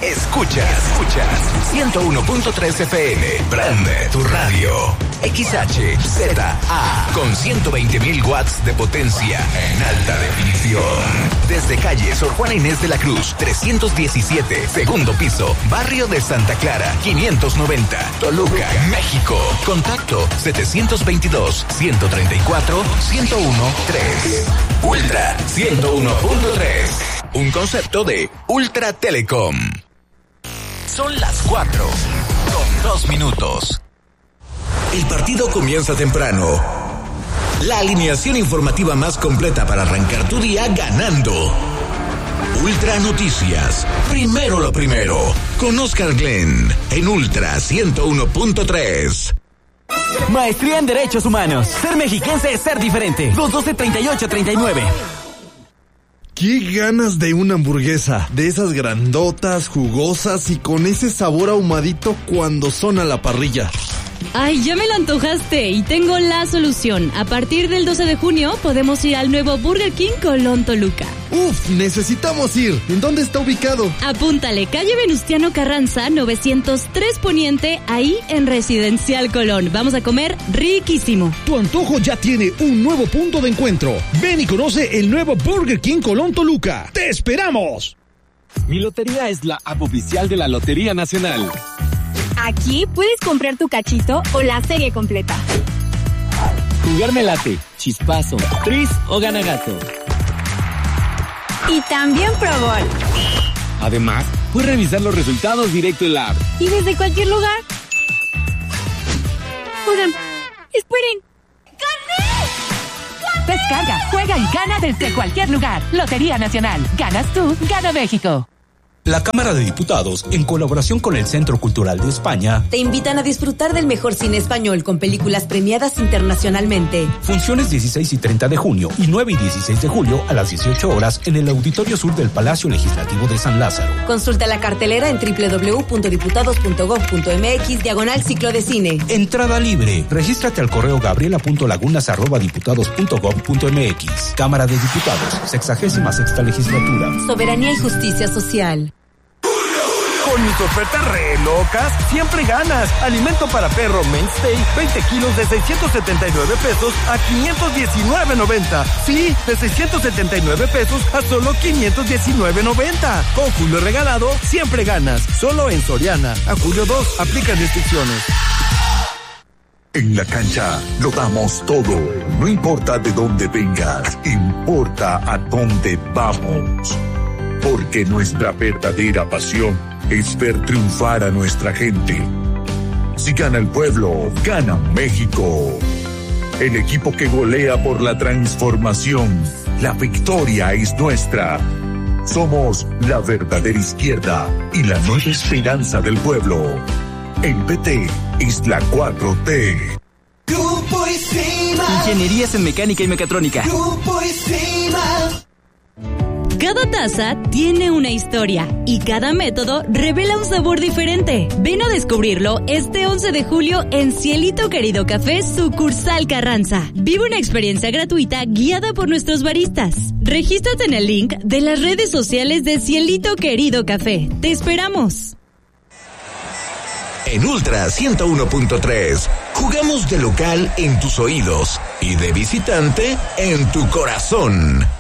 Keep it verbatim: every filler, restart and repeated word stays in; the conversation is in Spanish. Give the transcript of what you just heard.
Escuchas, escuchas ciento uno punto tres F M. Prende tu radio. X H Z A con ciento veinte mil watts de potencia en alta definición. Desde calle Sor Juana Inés de la Cruz, trescientos diecisiete, segundo piso, barrio de Santa Clara, quinientos noventa, Toluca, México. Contacto setecientos veintidós, ciento treinta y cuatro, ciento uno, tres. Ultra ciento uno punto tres. Un concepto de Ultra Telecom. Son las cuatro, con dos minutos. El partido comienza temprano. La alineación informativa más completa para arrancar tu día ganando. Ultra Noticias. Primero lo primero. Con Oscar Glenn en Ultra ciento uno punto tres. Maestría en Derechos Humanos. Ser mexiquense es ser diferente. dos doce treinta y ocho treinta y nueve. ¡Qué ganas de una hamburguesa! De esas grandotas, jugosas y con ese sabor ahumadito cuando son a la parrilla. Ay, ya me lo antojaste y tengo la solución. A partir del doce de junio podemos ir al nuevo Burger King Colón Toluca. ¡Uf! Necesitamos ir. ¿En dónde está ubicado? Apúntale, calle Venustiano Carranza, novecientos tres Poniente, ahí en Residencial Colón. Vamos a comer riquísimo. Tu antojo ya tiene un nuevo punto de encuentro. Ven y conoce el nuevo Burger King Colón Toluca. ¡Te esperamos! Mi lotería es la app oficial de la Lotería Nacional. Aquí puedes comprar tu cachito o la serie completa. Jugarme late, chispazo, tris o ganagato. Y también Pro Bowl. Además, puedes revisar los resultados directo en la app. Y desde cualquier lugar. Oigan, esperen. ¡Gané! Descarga, juega y gana desde cualquier lugar. Lotería Nacional. Ganas tú, gana México. La Cámara de Diputados, en colaboración con el Centro Cultural de España, te invitan a disfrutar del mejor cine español con películas premiadas internacionalmente. Funciones dieciséis y treinta de junio y nueve y dieciséis de julio a las dieciocho horas en el Auditorio Sur del Palacio Legislativo de San Lázaro. Consulta la cartelera en doble u doble u doble u punto diputados punto gob punto eme equis diagonal ciclo de cine. Entrada libre. Regístrate al correo gabriela punto lagunas arroba diputados punto gob punto eme equis. Cámara de Diputados, sexagésima sexta legislatura. Soberanía y justicia social. Con mis ofertas re locas, siempre ganas. Alimento para perro Mainstay, veinte kilos de seiscientos setenta y nueve pesos a quinientos diecinueve noventa. Sí, de seiscientos setenta y nueve pesos a solo quinientos diecinueve noventa. Con Julio regalado, siempre ganas. Solo en Soriana. A julio dos, aplican restricciones. En la cancha lo damos todo. No importa de dónde vengas, importa a dónde vamos. Porque nuestra verdadera pasión es ver triunfar a nuestra gente. Si gana el pueblo, gana México. El equipo que golea por la transformación. La victoria es nuestra. Somos la verdadera izquierda y la nueva esperanza del pueblo. El P T es la cuatro T. Grupo Isima. Ingenierías en mecánica y mecatrónica. Grupo Isima. Cada taza tiene una historia y cada método revela un sabor diferente. Ven a descubrirlo este once de julio en Cielito Querido Café, sucursal Carranza. Vive una experiencia gratuita guiada por nuestros baristas. Regístrate en el link de las redes sociales de Cielito Querido Café. ¡Te esperamos! En Ultra ciento uno punto tres, jugamos de local en tus oídos y de visitante en tu corazón.